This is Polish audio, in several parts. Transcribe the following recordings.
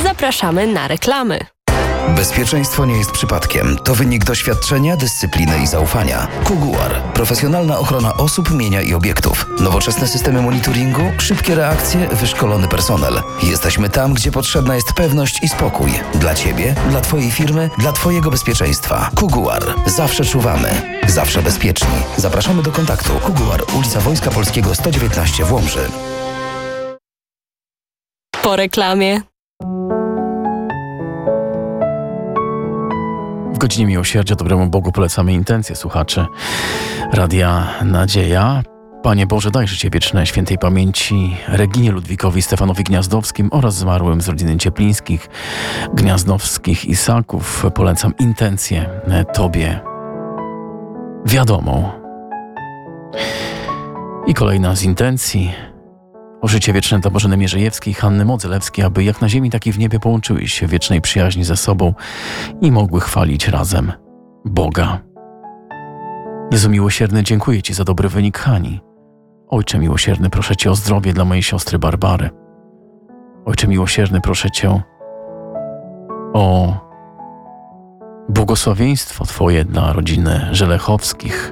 Zapraszamy na reklamy. Bezpieczeństwo nie jest przypadkiem. To wynik doświadczenia, dyscypliny i zaufania. Kuguar. Profesjonalna ochrona osób, mienia i obiektów. Nowoczesne systemy monitoringu, szybkie reakcje, wyszkolony personel. Jesteśmy tam, gdzie potrzebna jest pewność i spokój. Dla Ciebie, dla Twojej firmy, dla Twojego bezpieczeństwa. Kuguar. Zawsze czuwamy. Zawsze bezpieczni. Zapraszamy do kontaktu. Kuguar, ulica Wojska Polskiego 119 w Łomży. Po reklamie. W godzinie miłosierdzia dobremu Bogu polecamy intencje słuchaczy Radia Nadzieja. Panie Boże, daj życie wieczne świętej pamięci Reginie Ludwikowi Stefanowi Gniazdowskim oraz zmarłym z rodziny Cieplińskich, Gniazdowskich i Saków. Polecam intencję Tobie wiadomą. I kolejna z intencji o życie wieczne dla Bożeny Mierzejewskiej i Hanny Modzelewskiej, aby jak na ziemi, tak i w niebie połączyły się w wiecznej przyjaźni ze sobą i mogły chwalić razem Boga. Jezu miłosierny, dziękuję Ci za dobry wynik Hani. Ojcze miłosierny, proszę Cię o zdrowie dla mojej siostry Barbary. Ojcze miłosierny, proszę Cię o błogosławieństwo Twoje dla rodziny Żelechowskich.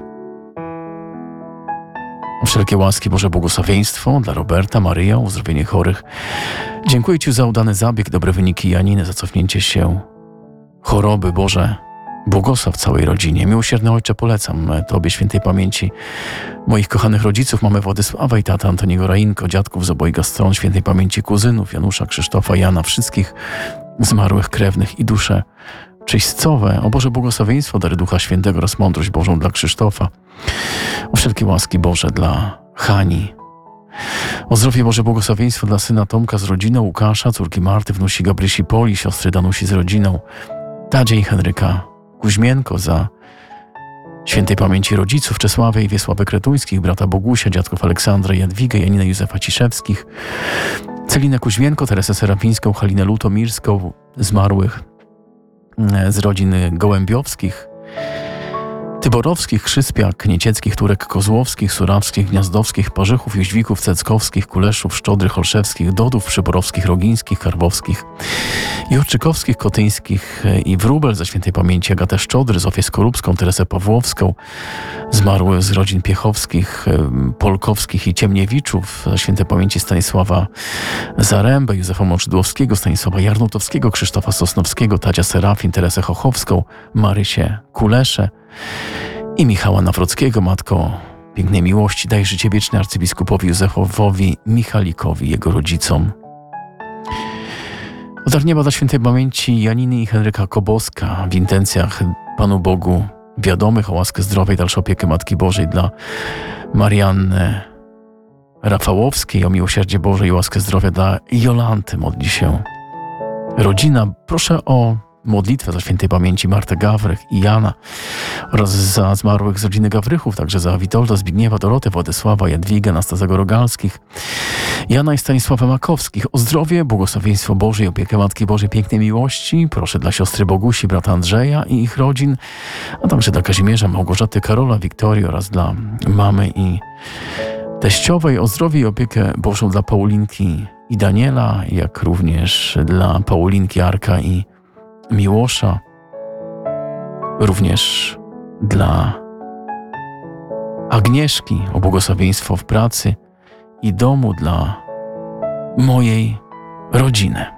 O wszelkie łaski, Boże błogosławieństwo dla Roberta, Maryja, uzdrowienie chorych. Dziękuję Ci za udany zabieg, dobre wyniki Janiny, za cofnięcie się choroby. Boże, błogosław całej rodzinie. Miłosierny Ojcze, polecam Tobie świętej pamięci moich kochanych rodziców, mamy Władysława i tata Antoniego Rainko, dziadków z obojga stron, świętej pamięci kuzynów Janusza, Krzysztofa, Jana, wszystkich zmarłych krewnych i dusze czyśćcowe. O Boże błogosławieństwo, dary Ducha Świętego oraz mądrość Bożą dla Krzysztofa. O wszelkie łaski Boże dla Hani. O zdrowie Boże błogosławieństwo dla syna Tomka z rodziną, Łukasza, córki Marty, wnusi Gabrysi Poli, siostry Danusi z rodziną, Tadzie i Henryka Kuźmienko, za świętej pamięci rodziców Czesławy i Wiesławy Kretuńskich, brata Bogusia, dziadków Aleksandra i Jadwigę, Janinę Józefa Ciszewskich, Celinę Kuźmienko, Teresę Serafińską, Halinę Lutomirską, zmarłych z rodziny Gołębiowskich, Tyborowskich, Krzyspiak, Niecieckich, Turek Kozłowskich, Surawskich, Gniazdowskich, Parzychów, Jóźwików, Ceckowskich, Kuleszów, Szczodrych, Holszewskich, Dodów, Przyborowskich, Rogińskich, Karwowskich, Jurczykowskich, Kotyńskich i Wróbel, za świętej pamięci Agatę Szczodry, Zofię Skorupską, Teresę Pawłowską, zmarłych z rodzin Piechowskich, Polkowskich i Ciemniewiczów, za świętej pamięci Stanisława Zarębę, Józefa Mączydłowskiego, Stanisława Jarnutowskiego, Krzysztofa Sosnowskiego, Tadzia Serafin, Teresę Chochowską, Marysię Kuleszę i Michała Nawrockiego. Matko pięknej miłości, daj życie wieczne arcybiskupowi Józefowi Michalikowi, jego rodzicom. O dar nieba dla świętej pamięci Janiny i Henryka Koboska, w intencjach Panu Bogu wiadomych, o łaskę zdrowia i dalszą opiekę Matki Bożej dla Marianny Rafałowskiej, o miłosierdzie Boże i łaskę zdrowia dla Jolanty. Modli się rodzina. Proszę o modlitwę za świętej pamięci Martę Gawrych i Jana oraz za zmarłych z rodziny Gawrychów, także za Witolda, Zbigniewa, Dorotę, Władysława, Jadwigę, Anastazego Rogalskich, Jana i Stanisława Makowskich. O zdrowie, błogosławieństwo Boże i opiekę Matki Bożej pięknej miłości. Proszę dla siostry Bogusi, brata Andrzeja i ich rodzin, a także dla Kazimierza, Małgorzaty, Karola, Wiktorii oraz dla mamy i teściowej. O zdrowie i opiekę Bożą dla Paulinki i Daniela, jak również dla Paulinki, Arka i Miłosza, również dla Agnieszki, o błogosławieństwo w pracy i domu dla mojej rodziny.